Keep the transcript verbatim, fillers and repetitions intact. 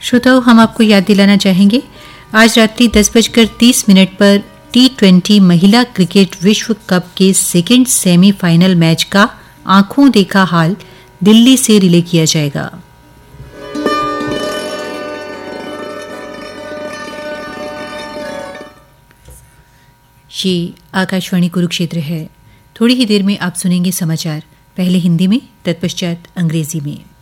श्रोताओं, हम आपको याद दिलाना चाहेंगे आज रात्रि दस बजकर तीस मिनट पर टी ट्वेंटी महिला क्रिकेट विश्व कप के सेकेंड सेमीफाइनल मैच का आंखों देखा हाल दिल्ली से रिले किया जाएगा। ये आकाशवाणी कुरुक्षेत्र है। थोड़ी ही देर में आप सुनेंगे समाचार, पहले हिंदी में, तत्पश्चात अंग्रेजी में।